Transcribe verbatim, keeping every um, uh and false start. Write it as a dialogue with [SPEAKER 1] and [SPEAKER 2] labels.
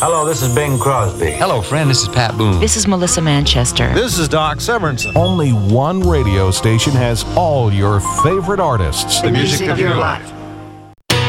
[SPEAKER 1] Hello, this is Bing Crosby.
[SPEAKER 2] Hello, friend. This is Pat Boone.
[SPEAKER 3] This is Melissa Manchester.
[SPEAKER 4] This is Doc Severinsen.
[SPEAKER 5] Only one radio station has all your favorite artists.
[SPEAKER 6] The music of your life.